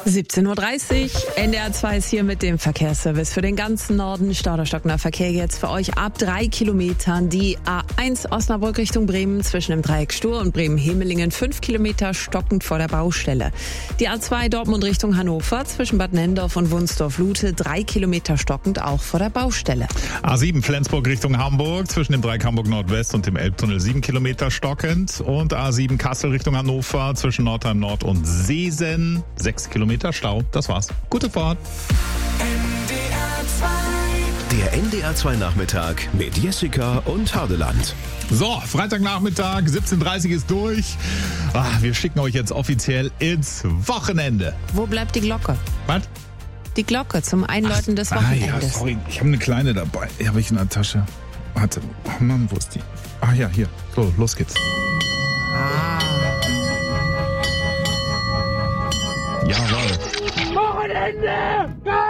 17:30 Uhr. NDR 2 ist hier mit dem Verkehrsservice für den ganzen Norden. Stauder-stockender Verkehr jetzt für euch ab 3 Kilometern. Die A1 Osnabrück Richtung Bremen zwischen dem Dreieck Stur und Bremen-Hemelingen 5 Kilometer stockend vor der Baustelle. Die A2 Dortmund Richtung Hannover zwischen Bad Nenndorf und Wunsdorf-Lute 3 Kilometer stockend auch vor der Baustelle. A7 Flensburg Richtung Hamburg zwischen dem Dreieck Hamburg Nordwest und dem Elbtunnel 7 Kilometer stockend. Und A7 Kassel Richtung Hannover zwischen Nordheim Nord und Seesen 6 Kilometer Stau. Das war's. Gute Fahrt. Der NDR 2 Nachmittag mit Jessica und Hardeland. So, Freitagnachmittag, 17:30 ist durch. Wir schicken euch jetzt offiziell ins Wochenende. Wo bleibt die Glocke? Was? Die Glocke zum Einläuten des Wochenendes. Ja, sorry, ich habe eine kleine dabei. Die habe ich in der Tasche. Warte, oh Mann, wo ist die? Ja, hier. So, los geht's. Jawohl. Wochenende!